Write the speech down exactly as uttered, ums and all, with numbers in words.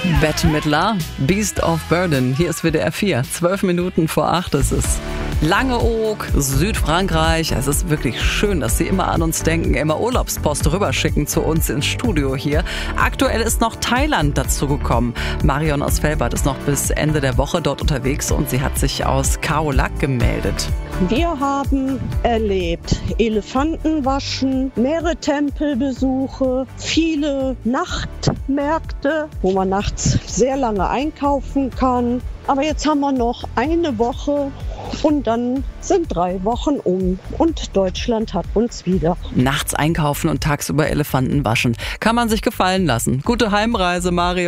Bette Midler, Beast of Burden. Hier ist W D R vier. Zwölf Minuten vor acht ist es. Langeoog, Südfrankreich. Es ist wirklich schön, dass Sie immer an uns denken, immer Urlaubspost rüberschicken zu uns ins Studio hier. Aktuell ist noch Thailand dazugekommen. Marion aus Velbert ist noch bis Ende der Woche dort unterwegs und sie hat sich aus Khao Lak gemeldet. Wir haben erlebt Elefantenwaschen, mehrere Tempelbesuche, viele Nachtmärkte, wo man nachts sehr lange einkaufen kann. Aber jetzt haben wir noch eine Woche und dann sind drei Wochen um und Deutschland hat uns wieder. Nachts einkaufen und tagsüber Elefanten waschen. Kann man sich gefallen lassen. Gute Heimreise, Marion.